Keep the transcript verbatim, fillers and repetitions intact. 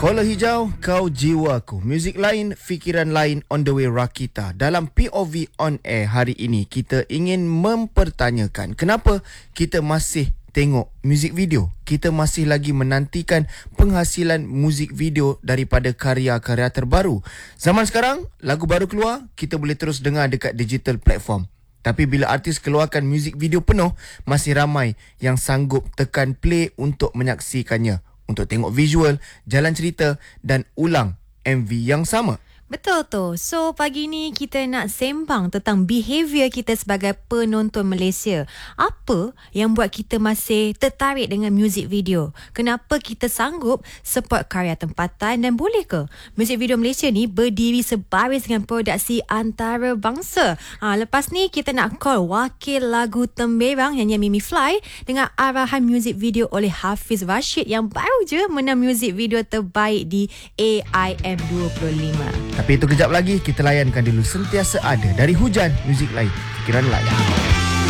Kola hijau, kau jiwaku. Muzik lain, fikiran lain on the way Rakita. Dalam P O V On Air hari ini, kita ingin mempertanyakan kenapa kita masih tengok muzik video. Kita masih lagi menantikan penghasilan muzik video daripada karya-karya terbaru. Zaman sekarang, lagu baru keluar, kita boleh terus dengar dekat digital platform. Tapi bila artis keluarkan muzik video penuh, masih ramai yang sanggup tekan play untuk menyaksikannya, untuk tengok visual, jalan cerita dan ulang M V yang sama. Betul tu. So, pagi ni kita nak sembang tentang behaviour kita sebagai penonton Malaysia. Apa yang buat kita masih tertarik dengan muzik video? Kenapa kita sanggup support karya tempatan dan boleh ke muzik video Malaysia ni berdiri sebaris dengan produksi antarabangsa? Ha, lepas ni kita nak call wakil lagu Temberang nyanyian Mimi Fly dengan arahan muzik video oleh Hafiz Rashid yang baru je menang muzik video terbaik di A I M dua puluh lima. Tapi itu kejap lagi, kita layankan dulu Sentiasa Ada dari Hujan, muzik lain, fikiran lain.